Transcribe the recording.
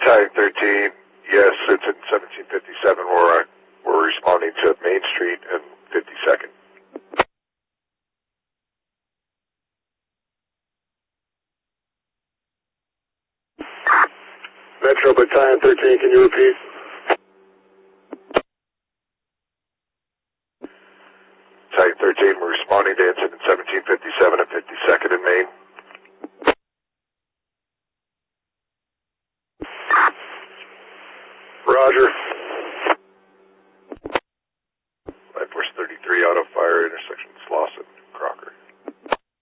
Battalion 13, yes, it's in 1757 where we're responding to Main Street and 52nd. Metro Battalion 13, can you repeat? Battalion 13, we're responding to incident 1757 and 52nd in Main. Roger.